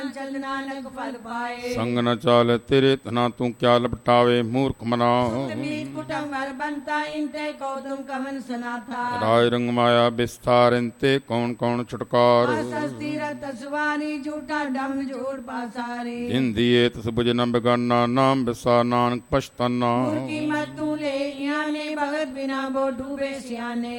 ਚਲ ਨਾਨਕ ਫਲ ਪਾਏ। ਸੰਗ ਨ ਚਾਲ ਤੇਰੇ ਤਨਾ ਤੂੰ ਕਿਆ ਲਪਟਾਵੇ ਮੂਰਖ ਮਨਾ। ਮੀਤ ਕੁਟਮ ਹਰ ਬੰਤਾ ਇੰਤੇ ਕੋ ਤੁਮ ਕਵਨ ਸਨਾਥਾ। ਰਾਜ ਰੰਗ ਮਾਇਆ ਵਿਸਥਾਰ ਇੰਤੇ ਕੌਣ ਕੌਣ ਛੁਟਕਾਰ। ਸਸਤੀ ਰਤ ਸਵਾਰੀ ਝੂਠਾ ਡੰਮ ਝੂਠ ਪਾਸਾਰੀ। ਹਿੰਦੀ ਏਤ ਸੁਭਜ ਨ ਬਿਗਾਨਾ ਨਾਮ ਵਿਸਾ ਨਾਨਕ ਪਛਤਾਨਾ। ਕੀ ਮਤ ਤੂੰ ਲੈ ਆਨੇ ਭਗਤ ਬਿਨਾ ਬੋ ਡੂਬੇ ਸਿਆਨੇ।